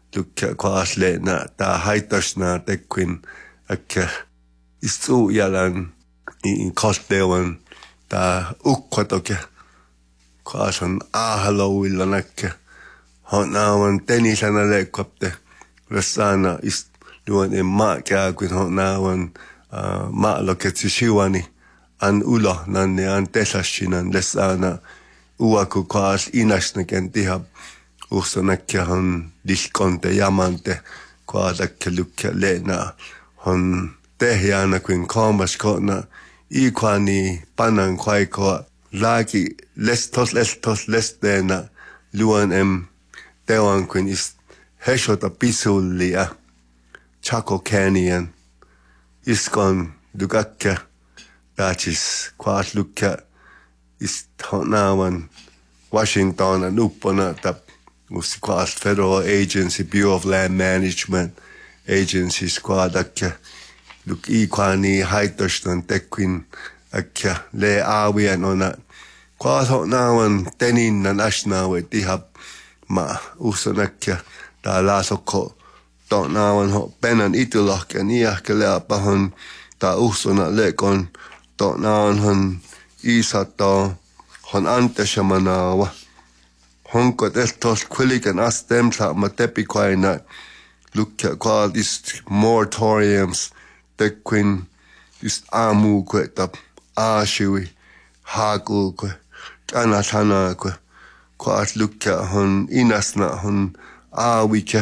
lukka kwaasle na ta haitas na tekwin akka istu yalan in kostewan ta ukkotoke kwaasan ahalowillanakka honawan tenisana lekkopte ressana ist luon en maakia kuin honawan maaloketsishiwani an ulo nanne an tesashinan lessana uaku kwaas inasnaken tihab ursonakka hon diskonte jamante kwaadakka lukka lena hon tehjana kuin koomas kona ikwani panan kwaikoa laki lestos lestena luon em tewan kuin ist heshota pisullia Chaco Canyon iskon dugakka dachis kwaas lukka ist honawan Washington and uppona tap kwaas Federal Agency Bureau of Land Management Agency squadakka luk ikwani haitoston tekwin akka le awian ona kwaas honawan tenin na nationawe tihab ma usonakka ta lasokko tonawan ho penan itulahkan iahkelea pahon ta usona lekon tonawan hon isato hon anteshamanawa honko testos kwilikan astemsa matepi kwaina lukka kwaad ist moratoriums tekwin ist amu kwe tap aashiwi haakul kwe kanasana kwe kwaad lukka hon inasna hon aawike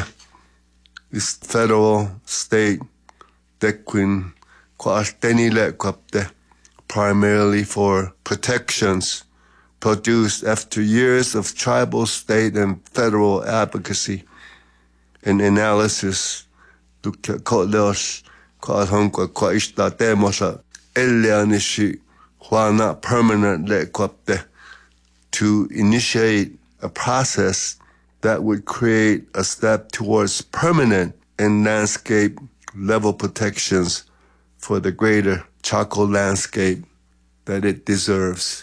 ist federal state tekwin kwaad tenile kwapte primarily for protections produced after years of tribal, state, and federal advocacy and analysis. Lukka koleos kwaad honko kwa ishta temosa elianishi huana permanent le kwapte to initiate a process that would create a step towards permanent and landscape level protections for the greater Chaco landscape that it deserves.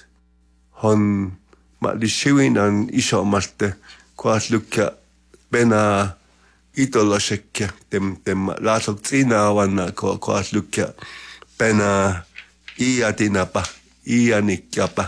Hon malishiwin an isho maste kwaas lukka bena itoloshekke tem lasok tsina wana kwaas lukka bena iatinapa ianikkapa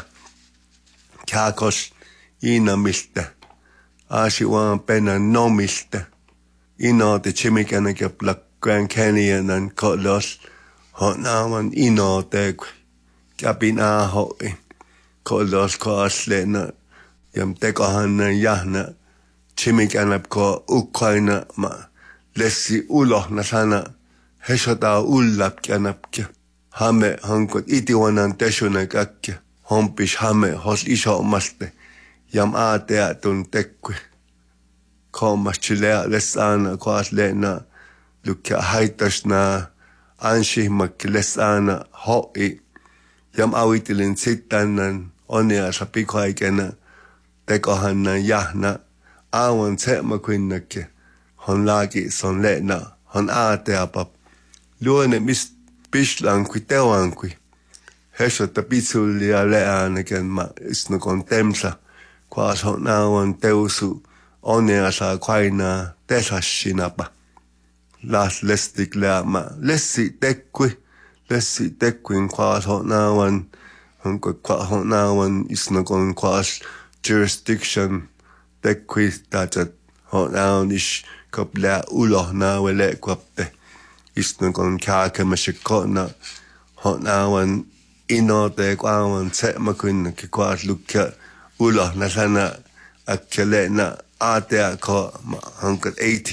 kakos inamiste ashiwan bena nomiste ino te chimikanake plak Grand Canyon and kolos honawan ino tekwe kapin ahoi kolos kwaas lena yam tekohanna yahna chimikanap ko Ukraina ma lessi ulo nasana heshota ullap kanapke hame hankot itiwanan teshunak akke hompish hame hos isho maste yam aatea tun tekwe komas chilea lesana kwaas lena lukka haitasna anshihmak lesana hoi yam awitilin sittanan onia sapikwaikena tekohanna yahna awan tsema kwinnake hon lagi son lena hon aateapap luone mis pishlan kwitewan kwi hesho tapitsulia leanaken ma isno kontemsa kwaas hon awan teusu onia sa kwaina tesashinapa las lestik leama lessi tekwin kwaas hon awan honko kwa hon awan isno kon kwaas jurisdiction tekwi tatat honaun ish kopla ulo na wele kwapte isno kon kaka mashikona honaun ino te kwawan tsema kun ke kwaas lukka ulo na sana akkele na atea ko honko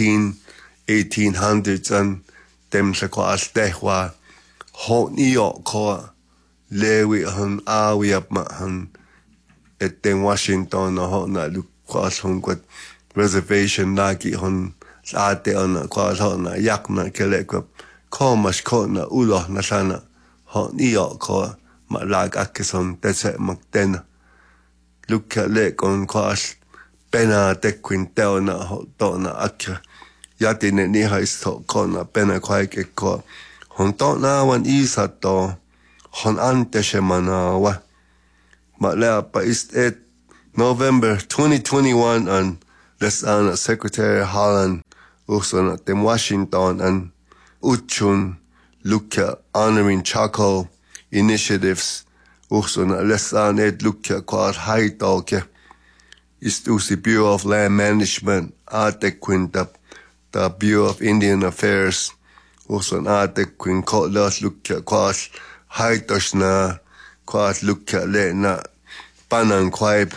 1800s an dem sa kwaas tehwa hon iyo ko lewi hon awi ap ma hon etten Washington no na kwaas honko reservation lagi hon saate on kwaas hon yakna kele ko komas kona ulo na sana hon iyo ko ma lag akkeson tese maktena lukka le kon kwaas pena tekwin teona tona akka yatine ni haisto kona pena kwaike ko hon tona wan isato hon anteshemanawa Ma'leapa ist November 2021 an Lesana Secretary Holland also in Washington and Uchun look at honoring charcoal initiatives. Also let's look at quite high talk. Is the Bureau of Land Management, the Bureau of Indian Affairs, also look at quite high touch quite look at Panan quite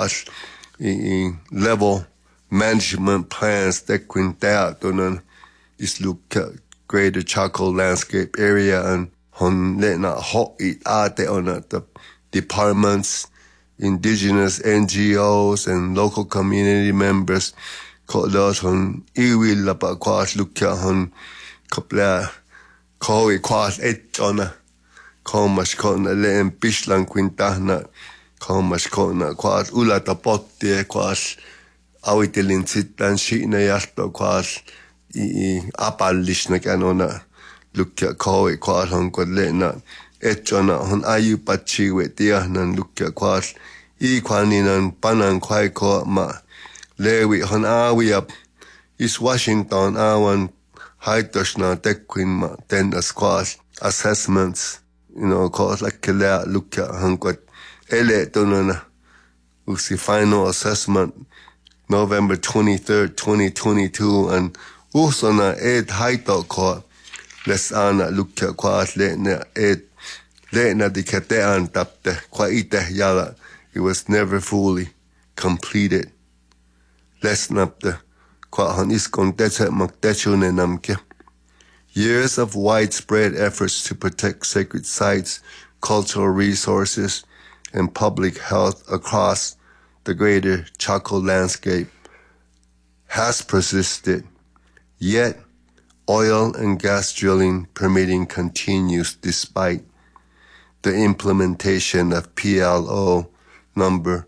level management plans that is look at greater charcoal landscape area and on hot it on the departments, indigenous NGOs and local community members called us on iwil quite look at on couple quite on Comas con len Pishlan Quintana, Comas con quas ulata potte quas awitelin sitan shina yasto quas apallishna canona look at quas on colena etchona on ayupachi with dianan look at quas quaninan panan quaiko ma lewi on awi up is Washington awan haitoshna tequin ma tendas quas assessments. Cause like look at Hankwat Ele was the final assessment November 23rd, 2022, and also na high court. Let's look at quite letna the katean tapte quite yala. It was never fully completed. Let's not the quite is contested makdechune namke. Years of widespread efforts to protect sacred sites, cultural resources, and public health across the greater Chaco landscape has persisted, yet oil and gas drilling permitting continues despite the implementation of PLO number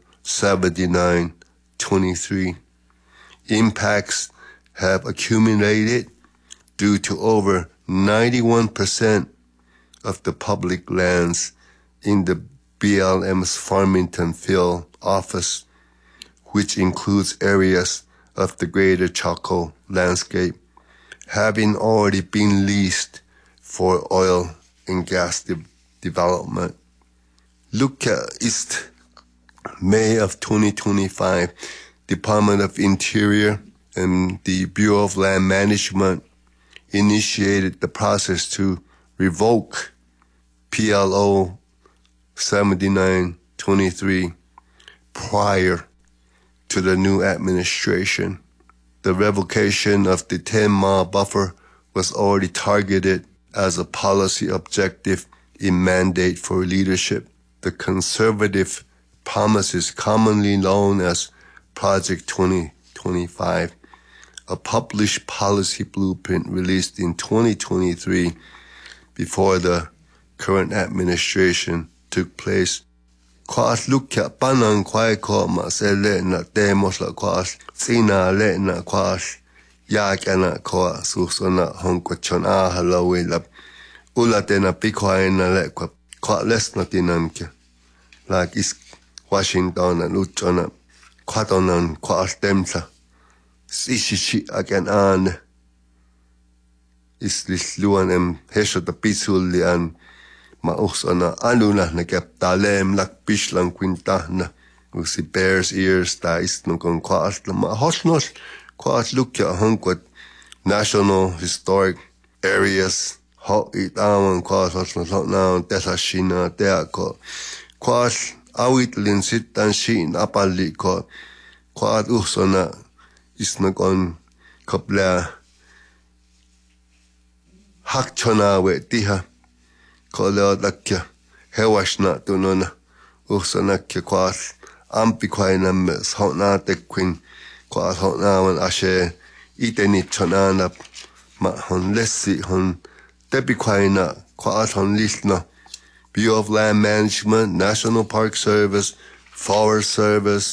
7923. Impacts have accumulated due to over 91% of the public lands in the BLM's Farmington Field office, which includes areas of the greater Chaco landscape, having already been leased for oil and gas development. Look at East May of 2025, Department of Interior and the Bureau of Land Management initiated the process to revoke PLO 7923 prior to the new administration. The revocation of the 10-mile buffer was already targeted as a policy objective in mandate for leadership. The conservative promises commonly known as Project 2025, a published policy blueprint released in 2023 before the current administration took place. Quas lukya panan quae koma se lena demos la quas sina lena quas yakana koa susona honkochon halawi la ulatena pikwaina lekwa kwa lesna tinanke like is Washington and uchona quatonan quas temsa Sishishi again is this luan hesho the pisulli and mausana aluna na kaptalem lak pishlan quintana usi bears ears da is no con quas la ma hosnos quas lukya honquat national historic areas ho it awan quas hosnos now desashina deako quas awitlin sitan shin apalli ko quas usona isnak on kopla hakchona we tiha kola dakya hewashna tunona usanakya quas ampi quaina mes hotna tequin quas hotna wan ashe iteni chonana ma hon lessi hon tepi quaina quas hon lisna Bureau of Land Management, National Park Service, Forest Service,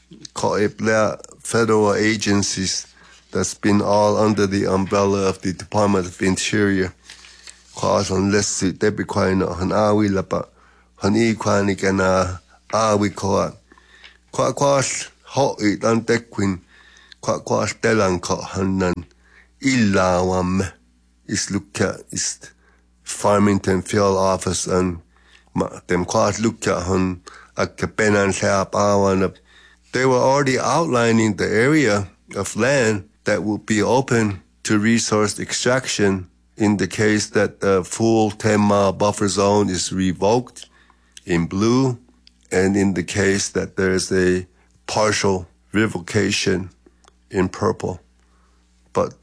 federal agencies that's been all under the umbrella of the Department of Interior. Quas on lessi tepi quaina hon awi lapa hon quani kana awi koa. Quas ho it an tequin quas telan ko hanan illawam is lukka is Farmington Field Office and them quad lukka hun akapenan awan. They were already outlining the area of land that would be open to resource extraction in the case that the full 10-mile buffer zone is revoked in blue, and in the case that there is a partial revocation in purple. But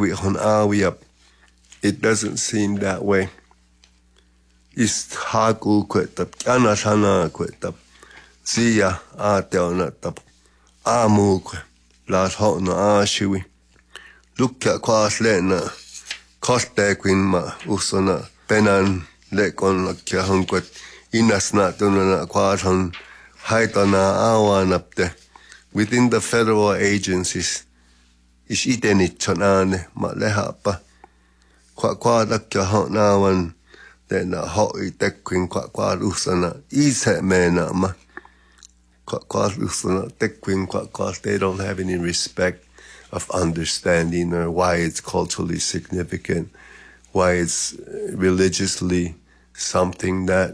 it doesn't seem that way. Is hagu kwetab, anashana kwetab, zia ateonatab, amukwe, las hotna ashiwi. Look at quas lena, coste queen ma, usona, penan, lekon la kiahunquet, inasnat dunana quaton, haitana awan up there. Within the federal agencies, is itenit chanane, ma lehapa. Quad la kiahotnawan, then a hot tequin quad usana, is mena ma. Quad usana, tequin quad, they don't have any respect of understanding or why it's culturally significant, why it's religiously something that,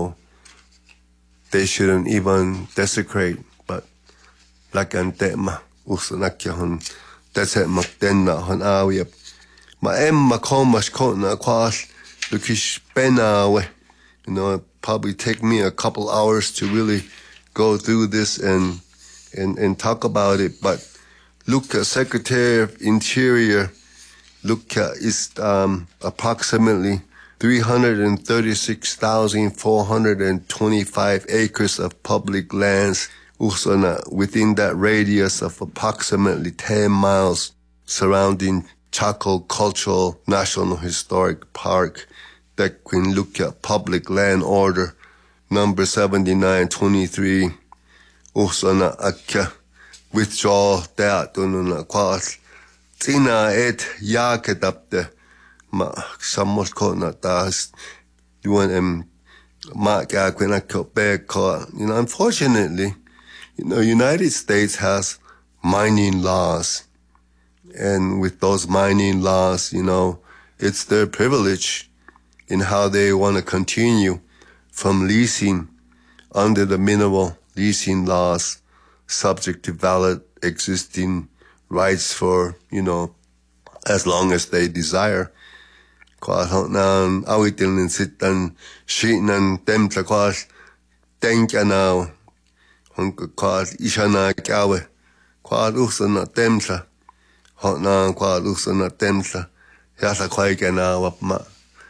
they shouldn't even desecrate. But like antema, usanakya that's it maktenna hon awiyap. Ma emma komash kotna kwas lukish benawe. It probably take me a couple hours to really go through this and talk about it, but look at Secretary of Interior, look at is approximately 336,425 acres of public lands within that radius of approximately 10 miles surrounding Chaco Cultural National Historic Park that can look at Public Land Order number 7923 Usana Akka. Withdraw that on quas. Tina et yaketapte ma samos kona tas doing mark unfortunately, United States has mining laws. And with those mining laws, it's their privilege in how they want to continue from leasing under the mineral leasing laws, subject to valid existing rights for, as long as they desire. Quas hotnan awitin sitan sheetnan temta quas tenkana quas ishana kawe quas usana temta hotnan quas usana temta yasa kwaikana wapma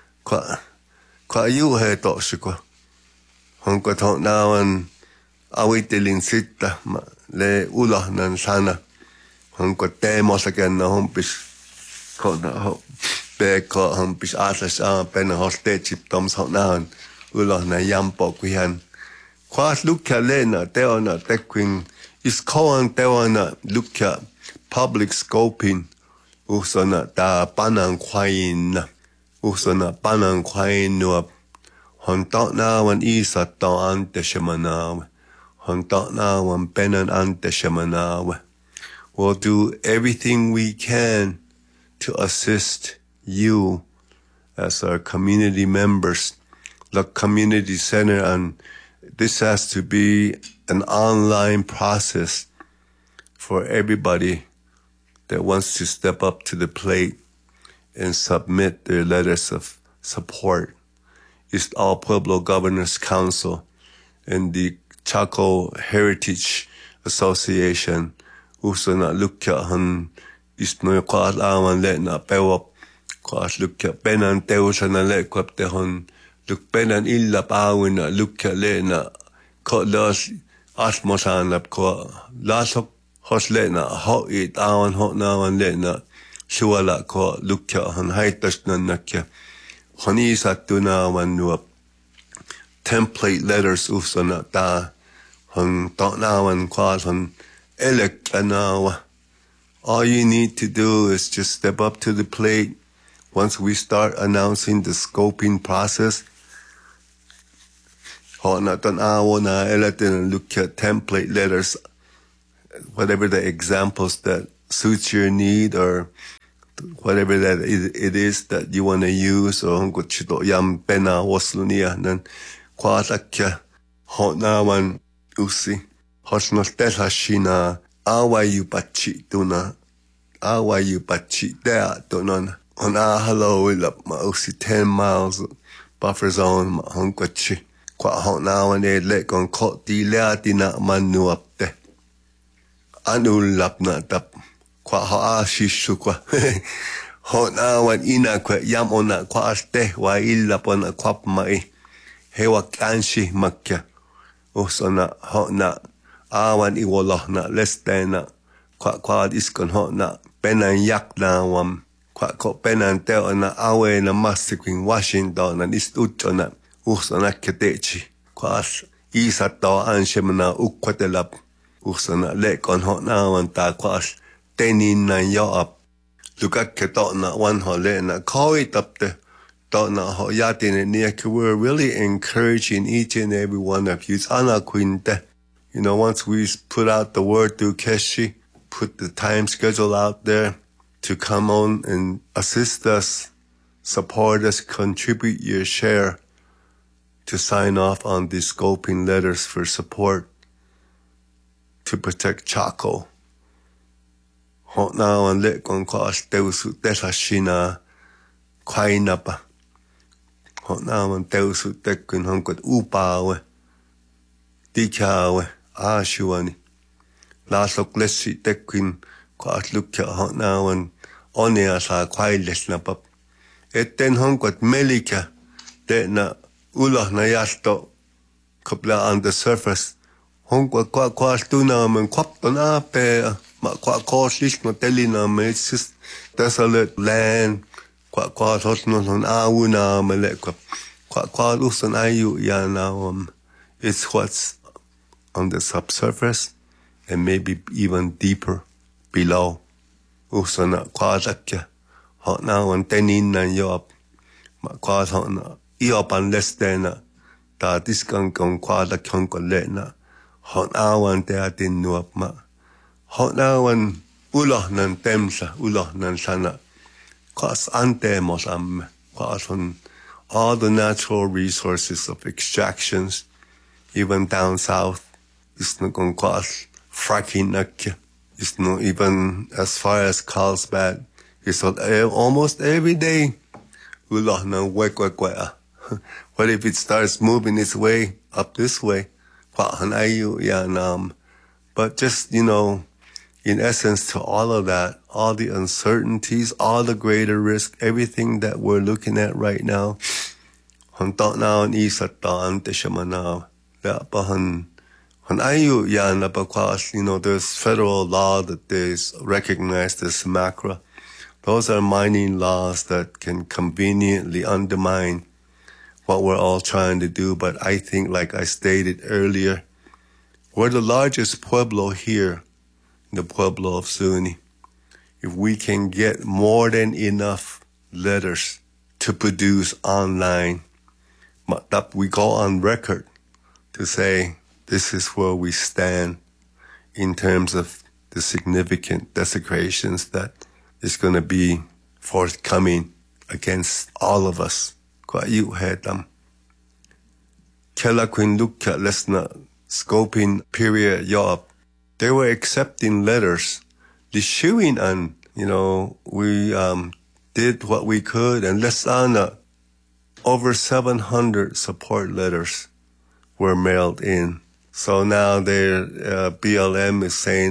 qua you he toshikwa honka hotnan awitilin sitta le ulahnan sana honka temosakenna hompis kona ho beko hompis asas pena hostechip toms hotnan ulahna yampo kuihan quas lukka lena teona tequin is koan teona lukka public scoping usana ta panan kwain usana panan kwain no honta na wan isa ta ante shemana honta na wan penan ante shemana. We'll do everything we can to assist you as our community members, the community center, and this has to be an online process for everybody that wants to step up to the plate and submit their letters of support. It's All Pueblo Governors Council and the Chaco Heritage Association. Usana lukka han isno quas awan letna pewap quas lukka penan teusana le quapte hon luk penan illa pawina lukka lena ko las asmosan lap ko lasok hos lena ho it awan ho nawan lena shuala ko lukka han haitas nanakya honi satuna wan nuap template letters usana ta hon nawan quas hon all you need to do is just step up to the plate. Once we start announcing the scoping process, look at template letters, whatever the examples that suits your need or whatever that it is that you want to use, or hong kut chito yam pena waslunia nan kwataka hotnawan usi hosnos telashina awayu pachi tuna awayu pachi dea tunon on a hello up ma usi 10 miles buffer zone ma hong kut kwa hotnawan e lek on kot di leatina manu up te anul lap na tap kwa ha shishu kwa ho na wan ina kwa yam ona kwa ste wa illa pona kwap mai hewa kanshi makya osona ho na awan iwolo na lestena kwa iskon ho na penan yak na wam kwa ko penan te ona awe na mastikwin Washington na istutona osona ketechi kwa isa to anshemna ukwatelap osona lekon ho na wan ta kwa tenin na yoap lukak ke na one hole na call it up the na ho yatin near. We're really encouraging each and every one of you. Ana quinte. You know, once we put out the word through Keshi, put the time schedule out there to come on and assist us, support us, contribute your share to sign off on these scoping letters for support to protect Chaco. Hot now and let on cost Deusu Tesashina Quainapa. Hot now and Deusu Tekin Hunket Upawe Dikawe Ashuani. Last look let's see Tekin Quat look at hot now and Oneasa Quailes Napap. Et then Hunket Melika Dena Ulah Nayasto Kupla on the surface. Hunket Quastuna and Quaptona pe. Kwa koshlish no telina me it's just desolate land kwa hotno on awuna mele kwa lusan ayu ya now it's what's on the subsurface and maybe even deeper below usana kwa zakya hot now on tenin na yop kwa hotna iop unless then ta diskan kon kwa la kon kolena hot awan te atin nuap ma hot now and ulah nan temsa, ulah nan sana. Kwas ante mosam, kwas on all the natural resources of extractions, even down south. It's not on kwas fracking nakya. It's not even as far as Carlsbad. It's almost every day. Ulah nan wek. What if it starts moving its way up this way? But just, you know, in essence, to all of that, all the uncertainties, all the greater risk, everything that we're looking at right now, you know, there's federal law that is recognized as SMACRA. Those are mining laws that can conveniently undermine what we're all trying to do. But I think, like I stated earlier, we're the largest pueblo here, the Pueblo of Zuni. If we can get more than enough letters to produce online, that we go on record to say this is where we stand in terms of the significant desecrations that is going to be forthcoming against all of us. Kwa yu hedam. Kela kuin lukka lesna scoping period yob. They were accepting letters. The shooing and, you know, we did what we could, and over 700 support letters were mailed in. So now their BLM is saying,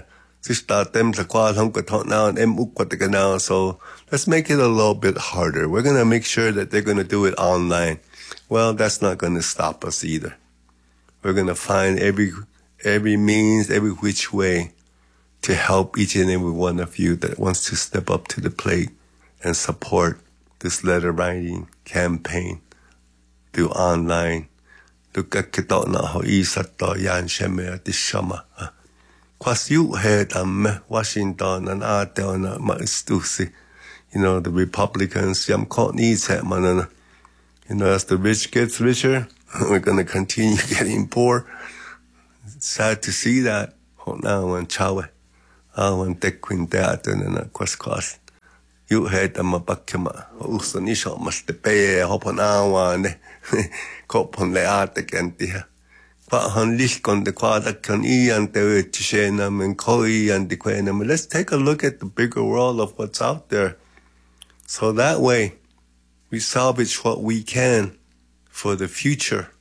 so let's make it a little bit harder. We're going to make sure that they're going to do it online. Well, that's not going to stop us either. We're going to find every means, every which way to help each and every one of you that wants to step up to the plate and support this letter writing campaign through online. Look at Kitona ho isato yan sheme atishama. Kwas you head Washington and Ateona maistusi. You know, the Republicans yam kot needs het manana. You know, as the rich gets richer, we're gonna continue getting poor. It's sad to see that. Now when chawe, when tekwin teaten and kwas you had a mabakama, Usanisha must pay a hop on our cop on the attic and dear. But on Lishkon the Quada can E and the Tishanam and Koi and the Quanam. Let's take a look at the bigger world of what's out there. So that way, we salvage what we can for the future.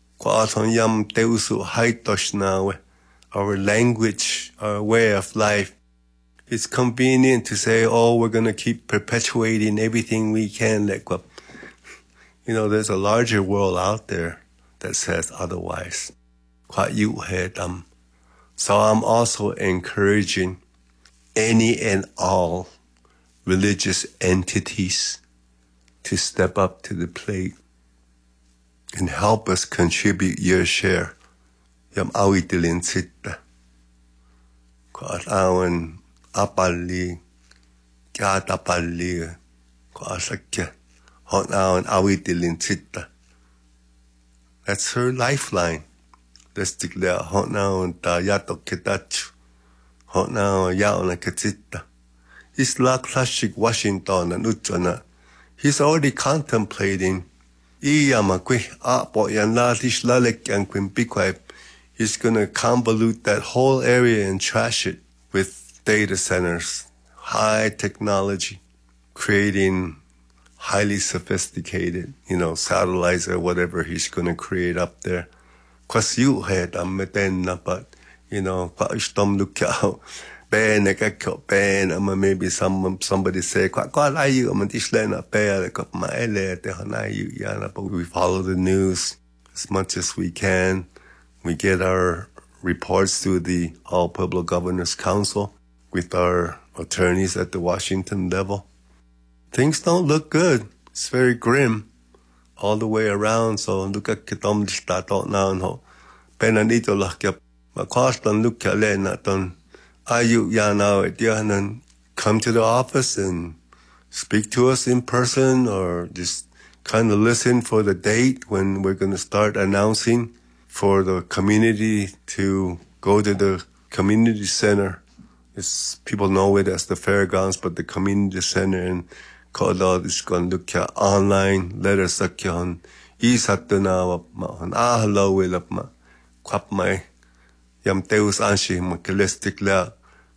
Our language, our way of life. It's convenient to say, oh, we're going to keep perpetuating everything we can. There's a larger world out there that says otherwise. So I'm also encouraging any and all religious entities to step up to the plate and help us contribute your share. Yam awitilin sitta. Kwa awan apali, kya tapali, kwa asakya. Hon awan awitilin sitta. That's her lifeline. Let's declare hon awan ta yatok kitachu. Hon awan yaona katitta. He's like classic Washington and Utana. He's already contemplating. He's going to convolute that whole area and trash it with data centers, high technology, creating highly sophisticated, satellites or whatever he's going to create up there. But, look out. Maybe somebody say, but we follow the news as much as we can. We get our reports to the All Pueblo Governors Council with our attorneys at the Washington level. Things don't look good. It's very grim all the way around. So look at Kitom Statot now. Penanito Lakap. Makostan look at Lenaton. Come to the office and speak to us in person or just kind of listen for the date when we're going to start announcing for the community to go to the community center. People know it as the fairgrounds, but the community center in Kodod is going to look at online letters. Yam Teus Anshi, Makilistic La.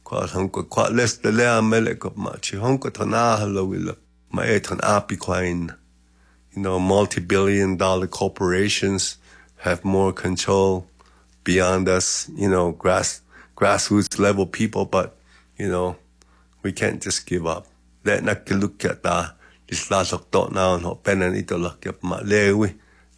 Multi-billion-dollar corporations have more control beyond us, grassroots level people, but, we can't just give up. Let not look at this last of now and hope and it look at my lewi.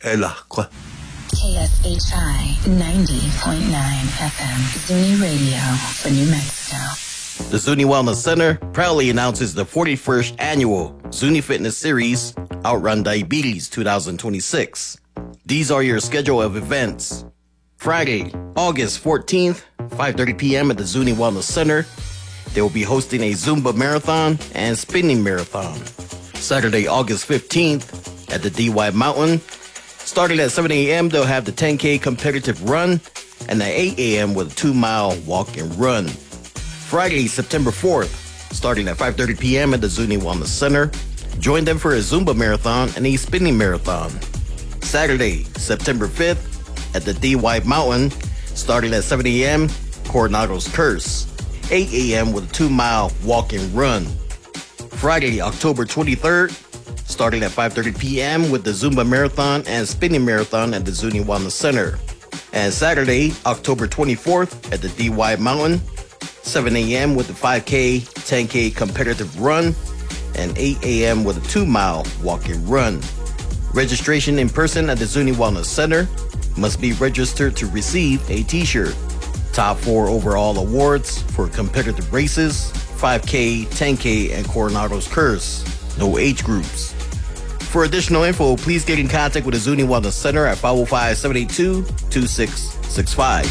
KSHI 90.9 FM, Zuni Radio for New Mexico. The Zuni Wellness Center proudly announces the 41st annual Zuni Fitness Series Outrun Diabetes 2026. These are your schedule of events. Friday, August 14th, 5:30 p.m. at the Zuni Wellness Center. They will be hosting a Zumba Marathon and Spinning Marathon. Saturday, August 15th at the DY Mountain. Starting at 7 a.m., they'll have the 10K competitive run and the 8 a.m. with a 2-mile walk and run. Friday, September 4th, starting at 5:30 p.m. at the Zuni Wellness Center. Join them for a Zumba Marathon and a Spinning Marathon. Saturday, September 5th, at the DY Mountain, starting at 7 a.m., Coronado's Curse. 8 a.m. with a 2-mile walk and run. Friday, October 23rd, starting at 5:30 p.m. with the Zumba Marathon and Spinning Marathon at the Zuni Wellness Center. And Saturday, October 24th at the DY Mountain, 7 a.m. with the 5K, 10K competitive run, and 8 a.m. with a 2-mile walk and run. Registration in person at the Zuni Wellness Center. Must be registered to receive a t-shirt. Top 4 overall awards for competitive races, 5K, 10K, and Coronado's Curse. No age groups. For additional info, please get in contact with the Zuni Wellness Center at 505-782-2665.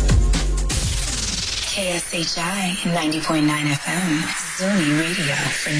KSHI 90.9 FM, Zuni Radio for